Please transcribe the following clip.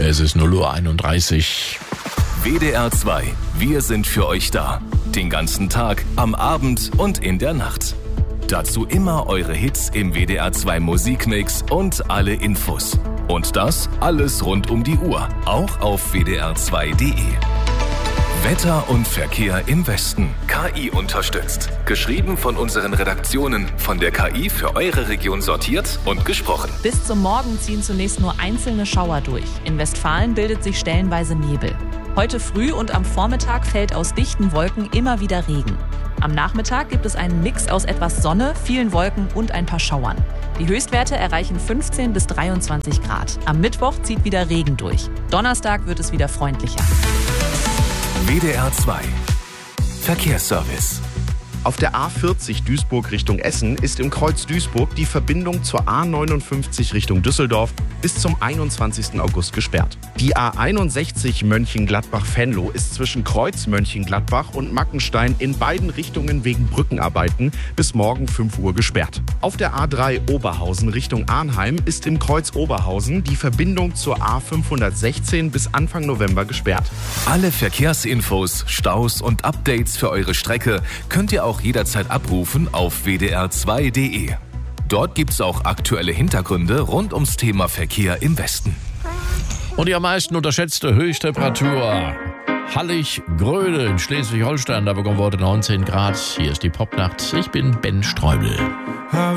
Es ist 0:31 Uhr. WDR 2. Wir sind für euch da. Den ganzen Tag, am Abend und in der Nacht. Dazu immer eure Hits im WDR 2 Musikmix und alle Infos. Und das alles rund um die Uhr, auch auf wdr2.de. Wetter und Verkehr im Westen. KI unterstützt. Geschrieben von unseren Redaktionen, von der KI für eure Region sortiert und gesprochen. Bis zum Morgen ziehen zunächst nur einzelne Schauer durch. In Westfalen bildet sich stellenweise Nebel. Heute früh und am Vormittag fällt aus dichten Wolken immer wieder Regen. Am Nachmittag gibt es einen Mix aus etwas Sonne, vielen Wolken und ein paar Schauern. Die Höchstwerte erreichen 15 bis 23 Grad. Am Mittwoch zieht wieder Regen durch. Donnerstag wird es wieder freundlicher. WDR 2. Verkehrsservice. Auf der A40 Duisburg Richtung Essen ist im Kreuz Duisburg die Verbindung zur A59 Richtung Düsseldorf bis zum 21. August gesperrt. Die A61 Mönchengladbach-Venlo ist zwischen Kreuz Mönchengladbach und Mackenstein in beiden Richtungen wegen Brückenarbeiten bis morgen 5 Uhr gesperrt. Auf der A3 Oberhausen Richtung Arnheim ist im Kreuz Oberhausen die Verbindung zur A516 bis Anfang November gesperrt. Alle Verkehrsinfos, Staus und Updates für eure Strecke könnt ihr auch jederzeit abrufen auf wdr2.de. Dort gibt's auch aktuelle Hintergründe rund ums Thema Verkehr im Westen. Und die am meisten unterschätzte Höchsttemperatur. Hallig-Gröde in Schleswig-Holstein, da bekommen wir heute 19 Grad. Hier ist die Popnacht. Ich bin Ben Streubel.